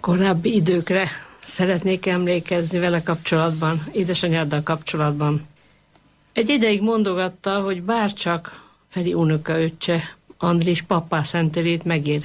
korábbi időkre szeretnék emlékezni vele kapcsolatban, édesanyáddal kapcsolatban. Egy ideig mondogatta, hogy bárcsak Feri unokaöccse Andris pappá szentelét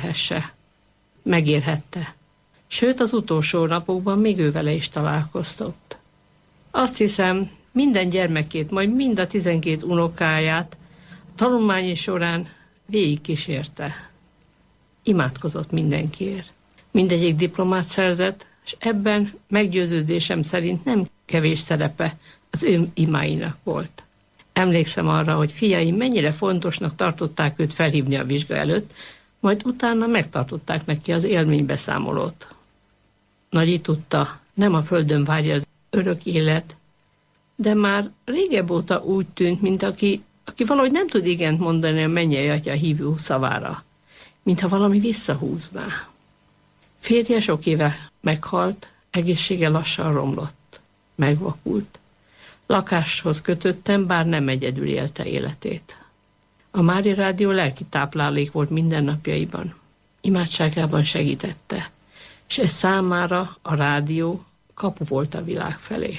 megérhette. Sőt, az utolsó napokban még ővele is találkoztott. Azt hiszem, minden gyermekét, majd mind a 12 unokáját a tanulmányi során végigkísérte. Imádkozott mindenkiért. Mindegyik diplomát szerzett, és ebben meggyőződésem szerint nem kevés szerepe az ő imáinak volt. Emlékszem arra, hogy fiaim mennyire fontosnak tartották őt felhívni a vizsga előtt, majd utána megtartották neki az élménybeszámolót. Nagyi tudta, nem a földön várja az örök élet, de már régebb óta úgy tűnt, mint aki valahogy nem tud igent mondani a mennyei atya hívő szavára, mintha valami visszahúzná. Férje sok éve meghalt, egészsége lassan romlott, megvakult. Lakáshoz kötöttem, bár nem egyedül élte életét. A Mária Rádió lelki táplálék volt mindennapjaiban. Imádságában segítette, és ez számára a rádió kapu volt a világ felé.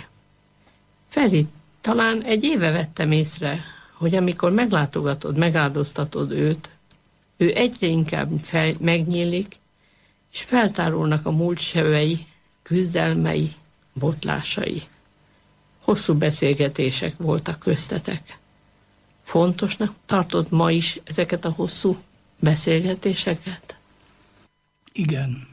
Feri, talán egy éve vettem észre, hogy amikor meglátogatod, megáldoztatod őt, ő egyre inkább megnyílik, és feltárulnak a múlt sebei, küzdelmei, botlásai. Hosszú beszélgetések voltak köztetek. Fontosnak tartod ma is ezeket a hosszú beszélgetéseket? Igen.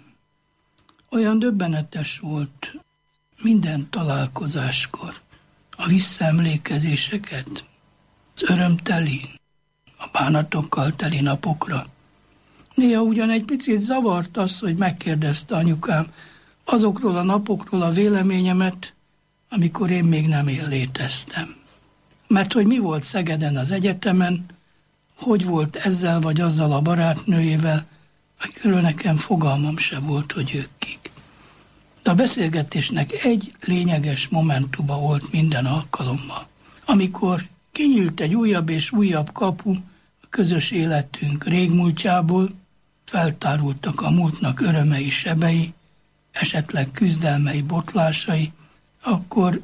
Olyan döbbenetes volt minden találkozáskor a visszaemlékezéseket, az örömteli, a bánatokkal teli napokra. Néha ugyan egy picit zavart az, hogy megkérdezte anyukám azokról a napokról a véleményemet, amikor én még nem léteztem. Mert hogy mi volt Szegeden az egyetemen, hogy volt ezzel vagy azzal a barátnőjével, akikről nekem fogalmam se volt, hogy ők kik. De a beszélgetésnek egy lényeges momentuma volt minden alkalommal, amikor kinyílt egy újabb és újabb kapu a közös életünk régmúltjából, feltárultak a múltnak örömei, sebei, esetleg küzdelmei, botlásai, akkor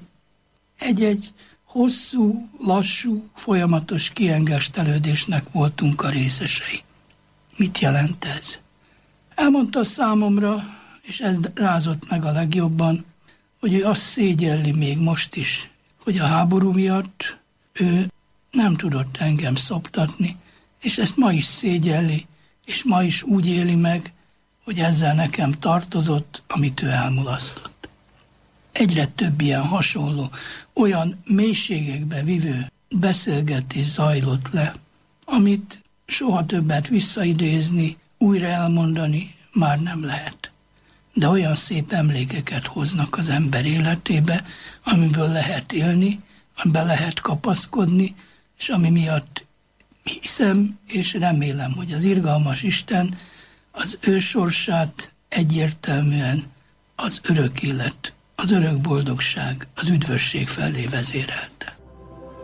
egy hosszú, lassú, folyamatos kiengestelődésnek voltunk a részesei. Mit jelent ez? Elmondta számomra, és ez rázott meg a legjobban, hogy ő azt szégyelli még most is, hogy a háború miatt ő nem tudott engem szoptatni, és ezt ma is szégyelli, és ma is úgy éli meg, hogy ezzel nekem tartozott, amit ő elmulasztott. Egyre több ilyen hasonló, olyan mélységekbe vivő beszélgetés zajlott le, amit soha többet visszaidézni, újra elmondani már nem lehet. De olyan szép emlékeket hoznak az ember életébe, amiből lehet élni, amiben lehet kapaszkodni, és ami miatt hiszem és remélem, hogy az irgalmas Isten az ő sorsát egyértelműen az örök élet, az örök boldogság, az üdvösség felé vezérelte.